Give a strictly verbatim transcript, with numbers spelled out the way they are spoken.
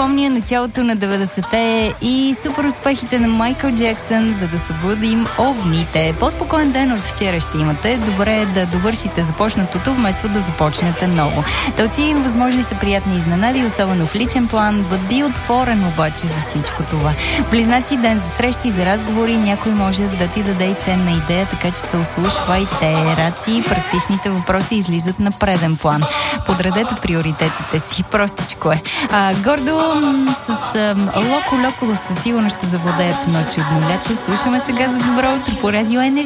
припомня началото на деветдесетте и супер успехите на Майкъл Джексън, за да събудим овните. По-спокоен ден от вчера ще имате. Добре е да довършите започнатото, вместо да започнете ново. Тълци, възможни са приятни изненади, особено в личен план. Бъди отворен обаче за всичко това. Близнаци, ден за срещи, за разговори. Някой може да ти даде и ценна идея, така че се ослушвайте. Раци, практичните въпроси излизат на преден план. Подредете приоритетите си. Простичко е. А, гордо с Локо Локо със сигурно ще завладеят едно чудно лято. Слушаме сега за добро утро по Радио Енерджи.